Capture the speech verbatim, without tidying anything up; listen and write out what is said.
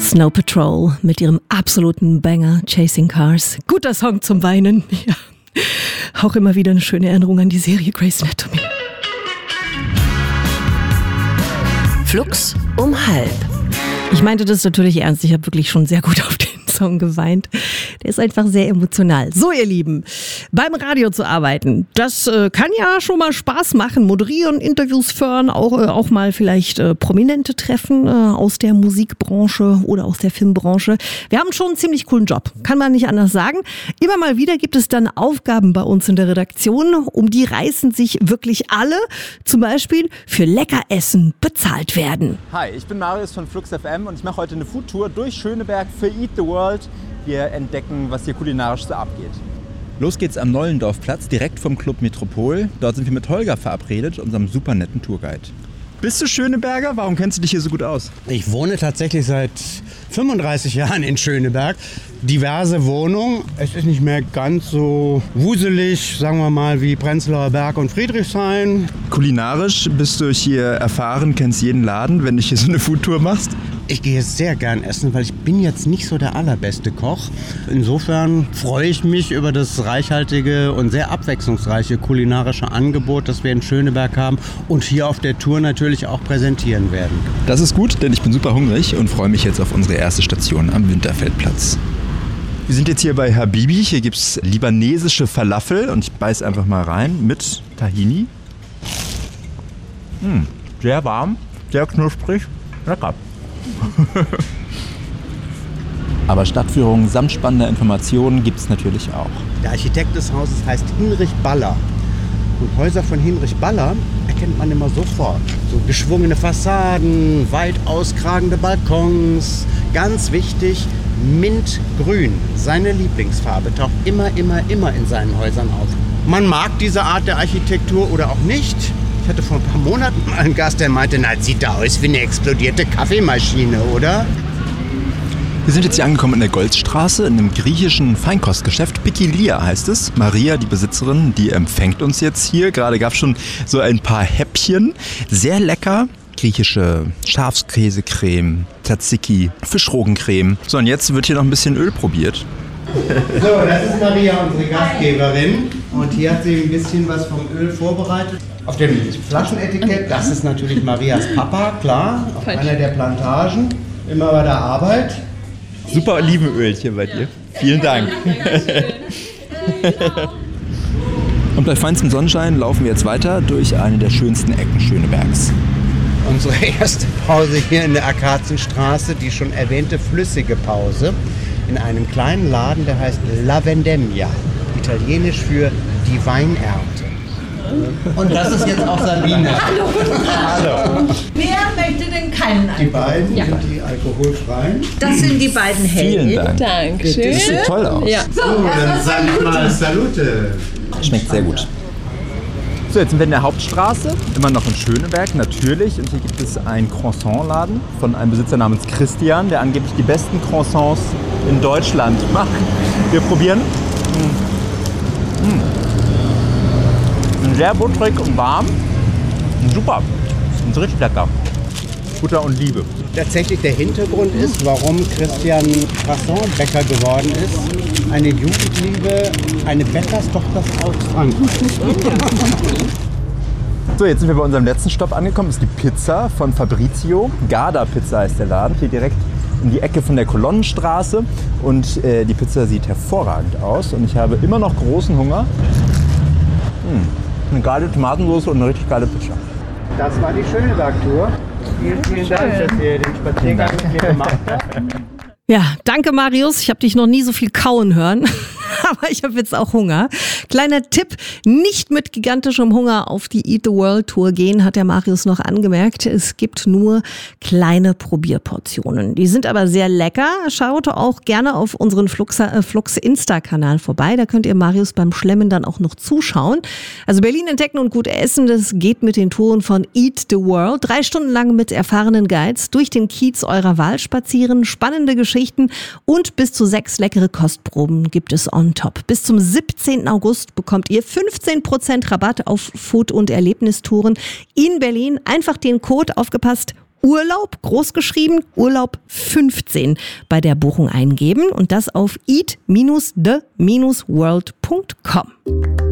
Snow Patrol mit ihrem absoluten Banger Chasing Cars. Guter Song zum Weinen. Ja. Auch immer wieder eine schöne Erinnerung an die Serie Grey's Anatomy. Flux um halb. Ich meinte das natürlich ernst. Ich habe wirklich schon sehr gut auf den Song geweint. Der ist einfach sehr emotional. So, ihr Lieben, beim Radio zu arbeiten, das äh, kann ja schon mal Spaß machen. Moderieren, Interviews führen, auch, äh, auch mal vielleicht äh, Prominente treffen äh, aus der Musikbranche oder aus der Filmbranche. Wir haben schon einen ziemlich coolen Job, kann man nicht anders sagen. Immer mal wieder gibt es dann Aufgaben bei uns in der Redaktion, um die reißen sich wirklich alle, zum Beispiel für Leckeressen bezahlt werden. Hi, ich bin Marius von Flux F M und ich mache heute eine Foodtour durch Schöneberg für Eat the World. Wir entdecken, was hier kulinarisch so abgeht. Los geht's am Nollendorfplatz, direkt vom Club Metropol. Dort sind wir mit Holger verabredet, unserem super netten Tourguide. Bist du Schöneberger? Warum kennst du dich hier so gut aus? Ich wohne tatsächlich seit fünfunddreißig Jahren in Schöneberg. Diverse Wohnungen. Es ist nicht mehr ganz so wuselig, sagen wir mal, wie Prenzlauer Berg und Friedrichshain. Kulinarisch bist du hier erfahren, kennst jeden Laden, wenn du hier so eine Foodtour machst? Ich gehe sehr gern essen, weil ich bin jetzt nicht so der allerbeste Koch. Insofern freue ich mich über das reichhaltige und sehr abwechslungsreiche kulinarische Angebot, das wir in Schöneberg haben und hier auf der Tour natürlich auch präsentieren werden. Das ist gut, denn ich bin super hungrig und freue mich jetzt auf unsere erste Station am Winterfeldplatz. Wir sind jetzt hier bei Habibi. Hier gibt es libanesische Falafel und ich beiß einfach mal rein mit Tahini. Mmh, sehr warm, sehr knusprig, lecker. Aber Stadtführungen samt spannender Informationen gibt es natürlich auch. Der Architekt des Hauses heißt Hinrich Baller. Und Häuser von Hinrich Baller erkennt man immer sofort. So geschwungene Fassaden, weit auskragende Balkons. Ganz wichtig, Mintgrün, seine Lieblingsfarbe, taucht immer, immer, immer in seinen Häusern auf. Man mag diese Art der Architektur oder auch nicht. Ich hatte vor ein paar Monaten mal einen Gast, der meinte, na, sieht da aus wie eine explodierte Kaffeemaschine, oder? Wir sind jetzt hier angekommen in der Goldstraße, in einem griechischen Feinkostgeschäft. Pikilia heißt es. Maria, die Besitzerin, die empfängt uns jetzt hier. Gerade gab es schon so ein paar Häppchen. Sehr lecker. Griechische Schafskäsecreme, Tzatziki, Fischrogencreme. So, und jetzt wird hier noch ein bisschen Öl probiert. So, das ist Maria, unsere Gastgeberin. Und hier hat sie ein bisschen was vom Öl vorbereitet. Auf dem Flaschenetikett, das ist natürlich Marias Papa, klar, auf einer der Plantagen, immer bei der Arbeit. Super Olivenöl hier bei dir. Vielen Dank. Und bei feinstem Sonnenschein laufen wir jetzt weiter durch eine der schönsten Ecken Schönebergs. Unsere erste Pause hier in der Akazienstraße, die schon erwähnte flüssige Pause, in einem kleinen Laden, der heißt La Vendemmia, italienisch für die Weinernte. Und das ist jetzt auch Sabine. Hallo. Hallo. Wer möchte denn keinen Alkohol? Die beiden ja. sind die alkoholfreien. Das sind die beiden Hellen. Vielen Dank. Dankeschön. Das sieht toll aus. Ja. So, dann sag ich mal Salute. Schmeckt sehr gut. So, jetzt sind wir in der Hauptstraße, immer noch in Schöneberg, natürlich. Und hier gibt es einen Croissant-Laden von einem Besitzer namens Christian, der angeblich die besten Croissants in Deutschland macht. Wir probieren. Mmh. Mmh. Sehr butterig und warm. Super. Und richtig lecker. Butter und Liebe. Tatsächlich der Hintergrund ist, warum Christian Croissantbäcker geworden ist. Eine Jugendliebe, eine Bäckerstochter aus Frankreich. So, jetzt sind wir bei unserem letzten Stopp angekommen. Das ist die Pizza von Fabrizio. Garda Pizza heißt der Laden. Hier direkt in die Ecke von der Kolonnenstraße. Und äh, die Pizza sieht hervorragend aus. Und ich habe immer noch großen Hunger. Hm. Eine geile Tomatensauce und eine richtig geile Pizza. Das war die Schöneberg-Tour. Vielen, vielen Dank, dass ihr den Spaziergang mit mir gemacht habt. Ja, danke Marius. Ich habe dich noch nie so viel kauen hören. Aber ich habe jetzt auch Hunger. Kleiner Tipp, nicht mit gigantischem Hunger auf die Eat the World Tour gehen, hat der Marius noch angemerkt. Es gibt nur kleine Probierportionen. Die sind aber sehr lecker. Schaut auch gerne auf unseren Flux, äh, Flux Insta-Kanal vorbei. Da könnt ihr Marius beim Schlemmen dann auch noch zuschauen. Also Berlin entdecken und gut essen, das geht mit den Touren von Eat the World. Drei Stunden lang mit erfahrenen Guides durch den Kiez eurer Wahl spazieren, spannende Geschichten und bis zu sechs leckere Kostproben gibt es on top. Bis zum siebzehnten August bekommt ihr fünfzehn Prozent Rabatt auf Food- und Erlebnistouren in Berlin. Einfach den Code, aufgepasst, Urlaub, großgeschrieben, Urlaub fünfzehn bei der Buchung eingeben und das auf eat dash the dash world punkt com.